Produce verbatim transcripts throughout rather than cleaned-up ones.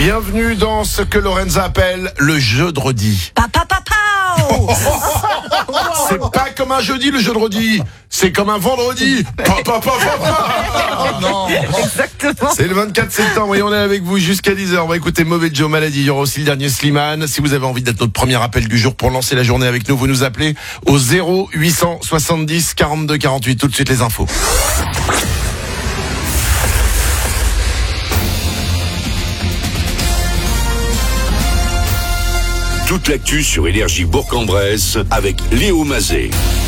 Bienvenue dans ce que Lorenza appelle le jeudi. Papa, papa. C'est pas comme un jeudi le jeudi, c'est comme un vendredi. Papa, papa, papa. Non. Exactement. C'est le vingt-quatre septembre et on est avec vous jusqu'à dix heures. On va écouter Mauvais Joe Maladie. Il y aura aussi le dernier Slimane. Si vous avez envie d'être notre premier appel du jour pour lancer la journée avec nous, vous nous appelez au zéro huit cent soixante-dix quarante-deux quarante-huit. Tout de suite les infos. Toute l'actu sur Énergie Bourg-en-Bresse avec Léo Mazet.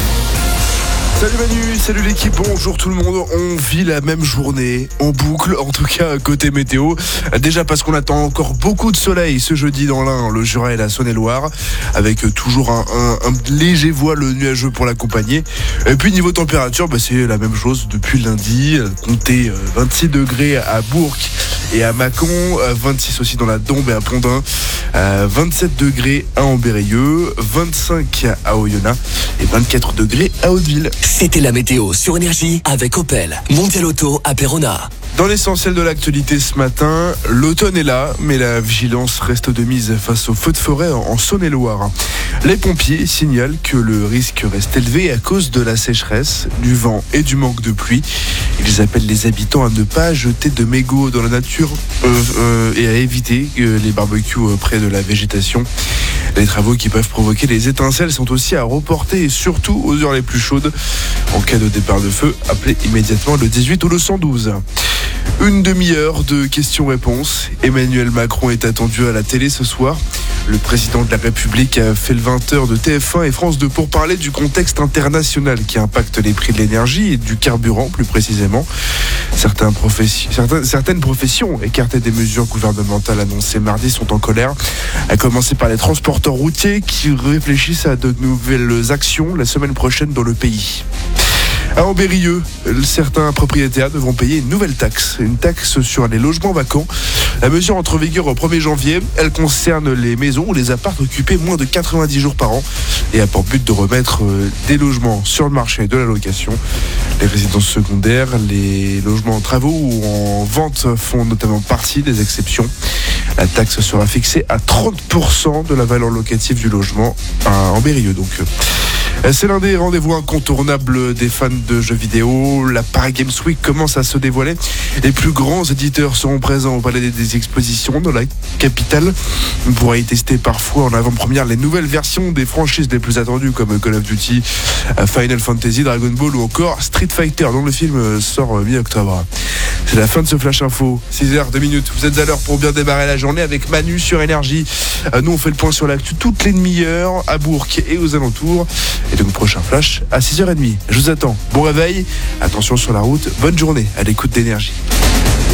Salut Manu, salut l'équipe, bonjour tout le monde. On vit la même journée en boucle, en tout cas côté météo. Déjà parce qu'on attend encore beaucoup de soleil ce jeudi dans l'Ain, le Jura et la Saône-et-Loire, avec toujours un, un, un léger voile nuageux pour l'accompagner. Et puis niveau température, bah, c'est la même chose depuis lundi. Comptez vingt-six degrés à Bourg et à Mâcon, vingt-six aussi dans la Dombe et à Pondin, vingt-sept degrés à Ambérieux, vingt-cinq à Oyonnax et vingt-quatre degrés à Hauteville. C'était la météo sur Énergie avec Opel, Mondial Auto à Péronne. Dans l'essentiel de l'actualité ce matin, l'automne est là, mais la vigilance reste de mise face aux feux de forêt en Saône-et-Loire. Les pompiers signalent que le risque reste élevé à cause de la sécheresse, du vent et du manque de pluie. Ils appellent les habitants à ne pas jeter de mégots dans la nature euh, euh, et à éviter euh, les barbecues près de la végétation. Les travaux qui peuvent provoquer les étincelles sont aussi à reporter et surtout aux heures les plus chaudes. En cas de départ de feu, appelez immédiatement le dix-huit ou le cent douze. Une demi-heure de questions-réponses. Emmanuel Macron est attendu à la télé ce soir. Le président de la République a fait le vingt heures de T F un et France deux pour parler du contexte international qui impacte les prix de l'énergie et du carburant plus précisément. Certains professions, certaines, certaines professions écartées des mesures gouvernementales annoncées mardi sont en colère. À commencer par les transporteurs routiers qui réfléchissent à de nouvelles actions la semaine prochaine dans le pays. À Ambérieux, certains propriétaires devront payer une nouvelle taxe, une taxe sur les logements vacants. La mesure entre en vigueur au premier janvier. Elle concerne les maisons ou les apparts occupés moins de quatre-vingt-dix jours par an et a pour but de remettre des logements sur le marché de la location. Les résidences secondaires, les logements en travaux ou en vente font notamment partie des exceptions. La taxe sera fixée à trente pour cent de la valeur locative du logement à Ambérieux. Donc, c'est l'un des rendez-vous incontournables des fans de jeux vidéo. La Paris Games Week commence à se dévoiler. Les plus grands éditeurs seront présents au Palais des Expositions dans la capitale. On pourra y tester parfois en avant-première les nouvelles versions des franchises les plus attendues comme Call of Duty, Final Fantasy, Dragon Ball ou encore Street Fighter dont le film sort mi-octobre. C'est la fin de ce Flash Info. six heures deux minutes. Vous êtes à l'heure pour bien démarrer la journée avec Manu sur Énergie. Nous on fait le point sur l'actu toutes les demi-heures à Bourg et aux alentours. Et donc prochain Flash à six heures trente. Je vous attends. Bon réveil, attention sur la route, bonne journée à l'écoute d'Énergie.